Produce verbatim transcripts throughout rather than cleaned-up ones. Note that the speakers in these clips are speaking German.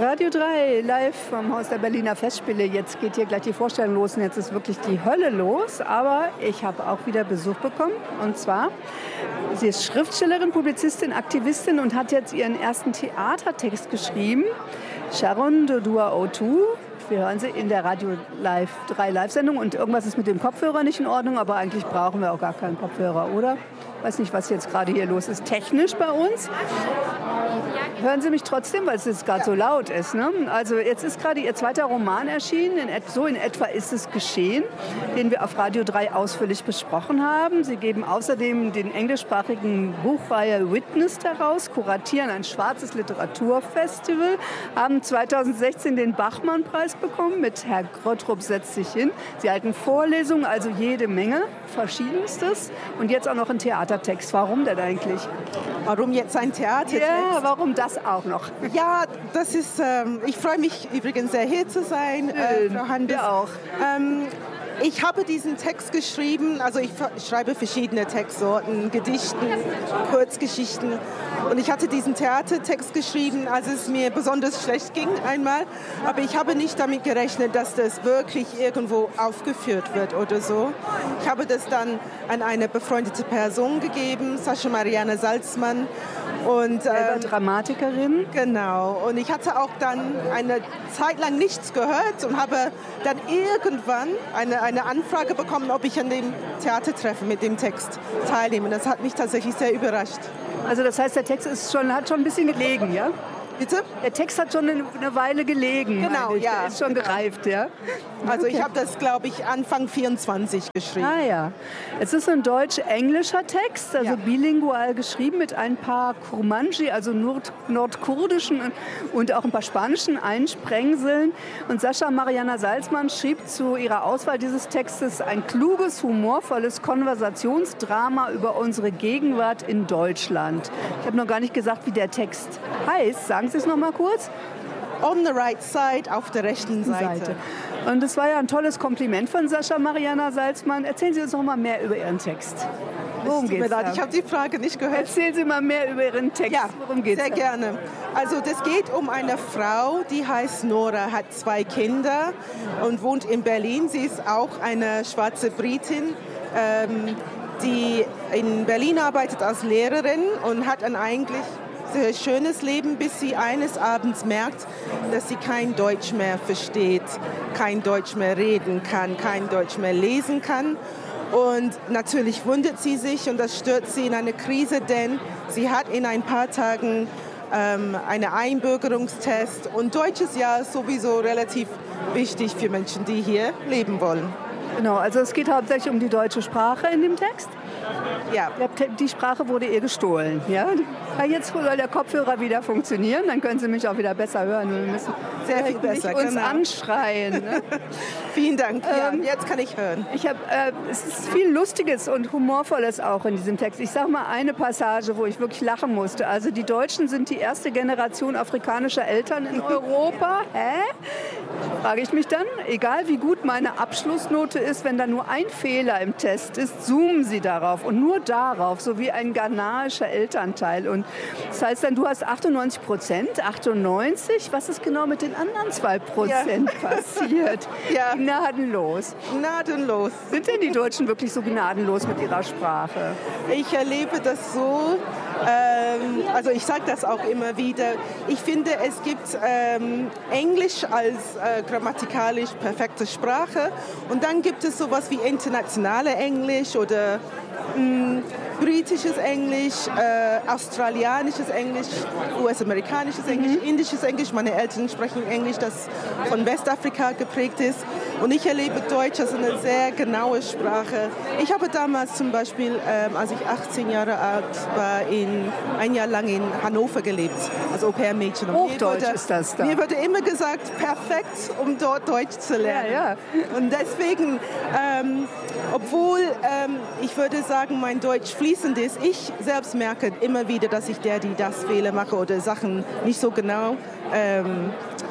Radio drei, live vom Haus der Berliner Festspiele. Jetzt geht hier gleich die Vorstellung los und jetzt ist wirklich die Hölle los. Aber ich habe auch wieder Besuch bekommen. Und zwar, sie ist Schriftstellerin, Publizistin, Aktivistin und hat jetzt ihren ersten Theatertext geschrieben. Sharon Dodua-Otoo. Wir hören sie in der Radio drei Live-Sendung und irgendwas ist mit dem Kopfhörer nicht in Ordnung, aber eigentlich brauchen wir auch gar keinen Kopfhörer, oder? Ich weiß nicht, was jetzt gerade hier los ist. Technisch bei uns. Hören Sie mich trotzdem, weil es jetzt gerade so laut ist. Ne? Also jetzt ist gerade Ihr zweiter Roman erschienen. In et- so in etwa ist es geschehen, den wir auf Radio drei ausführlich besprochen haben. Sie geben außerdem den englischsprachigen Buchreihe Witness heraus, kuratieren ein schwarzes Literaturfestival, haben zweitausendsechzehn den Bachmann-Preis bekommen mit Herr Gröttrup setzt sich hin. Sie halten Vorlesungen, also jede Menge, verschiedenstes. Und jetzt auch noch ein Theatertext. Warum denn eigentlich? Warum jetzt ein Theatertext? Ja, warum das auch noch? Ja, das ist, ähm, ich freue mich übrigens sehr, hier zu sein, äh, Frau Handes. Wir auch. Ähm, ich habe diesen Text geschrieben, also ich schreibe verschiedene Textsorten, Gedichten, Kurzgeschichten. Und ich hatte diesen Theatertext geschrieben, als es mir besonders schlecht ging einmal. Aber ich habe nicht damit gerechnet, dass das wirklich irgendwo aufgeführt wird oder so. Ich habe das dann an eine befreundete Person gegeben, Sascha Mariana Salzmann. Und, Selber ähm, Dramatikerin. Genau. Und ich hatte auch dann eine Zeit lang nichts gehört und habe dann irgendwann eine, eine Anfrage bekommen, ob ich an dem Theatertreffen mit dem Text teilnehme. Das hat mich tatsächlich sehr überrascht. Also das heißt, der Text ist schon, hat schon ein bisschen gelegen, ja? Bitte? Der Text hat schon eine, eine Weile gelegen. Genau, meine ich. ja. Der ist schon genau. gereift, ja? Also Okay. ich habe das, glaube ich, Anfang vierundzwanzig geschrieben. Ah ja. Es ist ein deutsch-englischer Text, also Ja. bilingual geschrieben mit ein paar Kurmanji, also nord nordkurdischen und auch ein paar spanischen Einsprengseln. Und Sascha Mariana Salzmann schrieb zu ihrer Auswahl dieses Textes ein kluges, humorvolles Konversationsdrama über unsere Gegenwart in Deutschland. Ich habe noch gar nicht gesagt, wie der Text heißt. Sagen Sie es noch mal kurz? On the right side, auf der rechten Seite. Und es war ja ein tolles Kompliment von Sascha Mariana Salzmann. Erzählen Sie uns noch mal mehr über Ihren Text. Worum Es tut mir geht's leid, da? ich habe die Frage nicht gehört. Erzählen Sie mal mehr über Ihren Text. Ja, Worum geht's sehr da? gerne. Also das geht um eine Frau, die heißt Nora, hat zwei Kinder und wohnt in Berlin. Sie ist auch eine schwarze Britin, ähm, die in Berlin arbeitet als Lehrerin und hat ein eigentlich sehr schönes Leben, bis sie eines Abends merkt, dass sie kein Deutsch mehr versteht, kein Deutsch mehr reden kann, kein Deutsch mehr lesen kann. Und natürlich wundert sie sich und das stürzt sie in eine Krise, denn sie hat in ein paar Tagen ähm, einen Einbürgerungstest und deutsches Jahr ist sowieso relativ wichtig für Menschen, die hier leben wollen. Genau, also es geht hauptsächlich um die deutsche Sprache in dem Text. Ja. Die Sprache wurde ihr gestohlen. Ja? Ja, jetzt soll der Kopfhörer wieder funktionieren, dann können Sie mich auch wieder besser hören. Wir müssen Sehr viel besser, nicht uns genau. anschreien. Ne? Vielen Dank. Ja, Ähm, jetzt kann ich hören. Ich hab, äh, es ist viel Lustiges und Humorvolles auch in diesem Text. Ich sage mal eine Passage, wo ich wirklich lachen musste. Also die Deutschen sind die erste Generation afrikanischer Eltern in Europa. Hä? Frage ich mich dann. Egal wie gut meine Abschlussnote ist, wenn da nur ein Fehler im Test ist, zoomen sie darauf und nur darauf, so wie ein ghanaischer Elternteil. Und das heißt dann, du hast achtundneunzig Prozent, achtundneunzig. Was ist genau mit den anderen zwei Prozent Ja. passiert? Ja. Gnadenlos. Gnadenlos. Sind denn die Deutschen wirklich so gnadenlos mit ihrer Sprache? Ich erlebe das so, ähm, also ich sage das auch immer wieder, ich finde, es gibt ähm, Englisch als äh, grammatikalisch perfekte Sprache und dann gibt es sowas wie internationale Englisch oder mh, britisches Englisch, äh, australianisches Englisch, U S-amerikanisches Englisch, Mhm. indisches Englisch. Meine Eltern sprechen Englisch, das von Westafrika geprägt ist. Und ich erlebe Deutsch als eine sehr genaue Sprache. Ich habe damals zum Beispiel, ähm, als ich achtzehn Jahre alt war, in, ein Jahr lang in Hannover gelebt, als Au-pair-Mädchen. Und mir Hochdeutsch wurde- ist das da. Mir wurde immer gesagt, perfekt, um dort Deutsch zu lernen. Ja, ja. Und deswegen, ähm, obwohl ähm, ich würde sagen, mein Deutsch fließend ist, ich selbst merke immer wieder, dass ich der, die das Fehler mache oder Sachen nicht so genau ähm,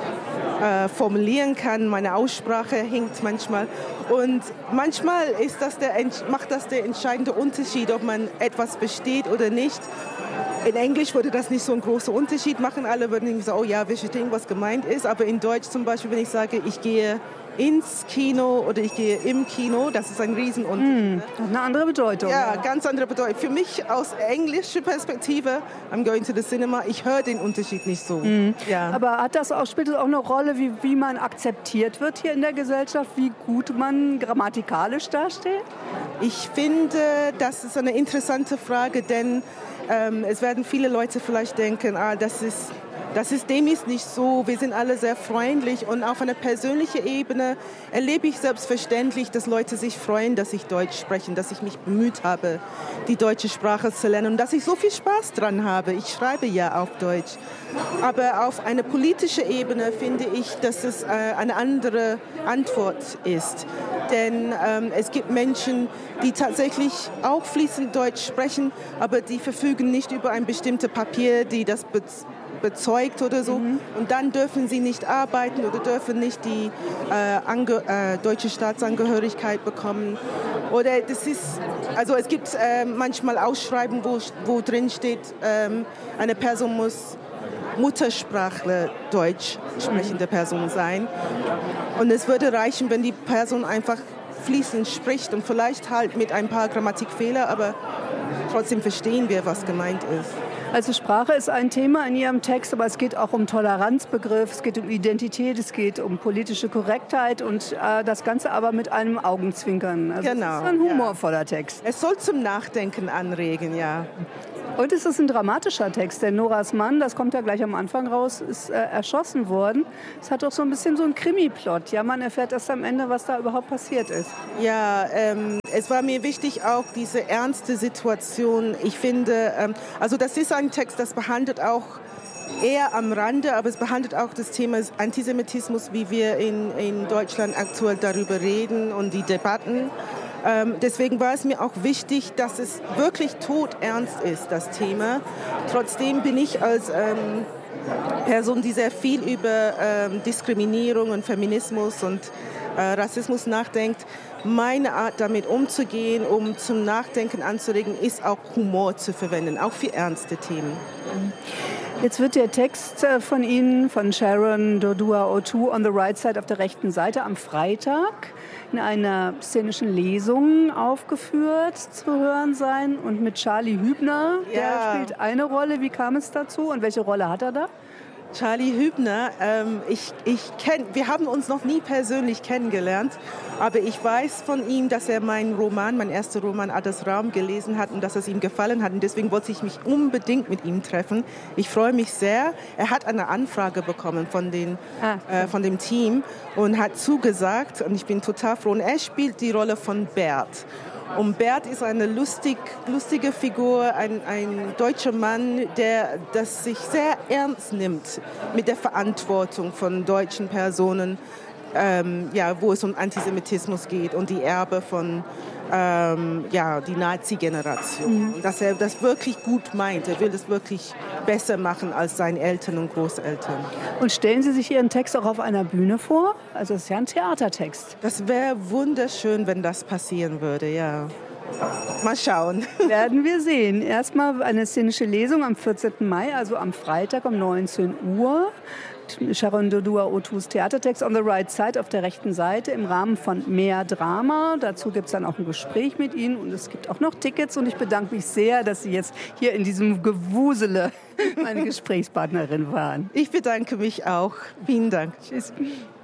äh, formulieren kann. Meine Aussprache hinkt manchmal. Und manchmal ist das der, macht das der entscheidende Unterschied, ob man etwas versteht oder nicht. in Englisch würde das nicht so einen großen Unterschied machen. Alle würden sagen, oh ja, wir verstehen, was gemeint ist. Aber in Deutsch zum Beispiel, wenn ich sage, ich gehe ins Kino oder ich gehe im Kino, das ist ein Riesenunterschied. Mm, eine andere Bedeutung. Ja, ganz andere Bedeutung. Für mich aus englischer Perspektive, I'm going to the cinema, ich höre den Unterschied nicht so. Mm. Ja. Aber hat das auch, spielt das auch eine Rolle, wie, wie man akzeptiert wird hier in der Gesellschaft, wie gut man grammatikalisch dasteht? Ich finde, das ist eine interessante Frage, denn ähm, es werden viele Leute vielleicht denken, ah, das ist... Das ist, dem ist nicht so. Wir sind alle sehr freundlich und auf einer persönlichen Ebene erlebe ich selbstverständlich, dass Leute sich freuen, dass ich Deutsch spreche, dass ich mich bemüht habe, die deutsche Sprache zu lernen und dass ich so viel Spaß dran habe. Ich schreibe ja auf Deutsch. Aber auf einer politischen Ebene finde ich, dass es äh, eine andere Antwort ist. Denn ähm, es gibt Menschen, die tatsächlich auch fließend Deutsch sprechen, aber die verfügen nicht über ein bestimmtes Papier, die das be- bezeugt oder so. Mhm. Und dann dürfen sie nicht arbeiten oder dürfen nicht die äh, ange- äh, deutsche Staatsangehörigkeit bekommen. Oder das ist, also es gibt äh, manchmal Ausschreiben, wo, wo drin steht, ähm, eine Person muss Muttersprachler Deutsch sprechende Person sein. Und es würde reichen, wenn die Person einfach fließend spricht und vielleicht halt mit ein paar Grammatikfehler, aber trotzdem verstehen wir, was gemeint ist. Also Sprache ist ein Thema in Ihrem Text, aber es geht auch um Toleranzbegriff, es geht um Identität, es geht um politische Korrektheit und äh, das Ganze aber mit einem Augenzwinkern. Also genau, es ist ein humorvoller ja. Text. Es soll zum Nachdenken anregen, ja. Und es ist ein dramatischer Text, denn Noras Mann, das kommt ja gleich am Anfang raus, ist äh, erschossen worden. Es hat doch so ein bisschen so einen Krimi-Plot. Ja, man erfährt erst am Ende, was da überhaupt passiert ist. Ja, ähm, es war mir wichtig, auch diese ernste Situation. Ich finde, ähm, also das ist ein Text, das behandelt auch eher am Rande, aber es behandelt auch das Thema Antisemitismus, wie wir in, in Deutschland aktuell darüber reden und die Debatten. Ähm, deswegen war es mir auch wichtig, dass es wirklich todernst ist, das Thema. Trotzdem bin ich als ähm, Person, die sehr viel über ähm, Diskriminierung und Feminismus und äh, Rassismus nachdenkt, meine Art damit umzugehen, um zum Nachdenken anzuregen, ist auch Humor zu verwenden, auch für ernste Themen. Jetzt wird der Text von Ihnen, von Sharon Dodua Otoo, On the Right Side auf der rechten Seite, am Freitag in einer szenischen Lesung aufgeführt zu hören sein und mit Charlie Hübner, der ja. spielt eine Rolle. Wie kam es dazu und welche Rolle hat er da? Charlie Hübner, ähm, ich, ich kenn, wir haben uns noch nie persönlich kennengelernt, aber ich weiß von ihm, dass er meinen Roman, mein erster Roman Adas Raum gelesen hat und dass es ihm gefallen hat und deswegen wollte ich mich unbedingt mit ihm treffen. Ich freue mich sehr. Er hat eine Anfrage bekommen von, den, ah, äh, von dem Team und hat zugesagt und ich bin total froh. Und er spielt die Rolle von Bert. Und Bert ist eine lustig, lustige Figur, ein, ein deutscher Mann, der das sich sehr ernst nimmt mit der Verantwortung von deutschen Personen, ähm, ja, wo es um Antisemitismus geht und die Erbe von ähm, ja, die Nazi-Generation. Mhm. Dass er das wirklich gut meint, er will das wirklich besser machen als seine Eltern und Großeltern. Und stellen Sie sich Ihren Text auch auf einer Bühne vor? Also es ist ja ein Theatertext. Das wäre wunderschön, wenn das passieren würde, ja. Mal schauen. Werden wir sehen. Erstmal eine szenische Lesung am vierzehnten Mai, also am Freitag um neunzehn Uhr. Sharon Dodua Otoos Theatertext On the Right Side auf der rechten Seite im Rahmen von Mehr Drama. Dazu gibt es dann auch ein Gespräch mit Ihnen und es gibt auch noch Tickets. Und ich bedanke mich sehr, dass Sie jetzt hier in diesem Gewusele meine Gesprächspartnerin waren. Ich bedanke mich auch. Vielen Dank. Tschüss.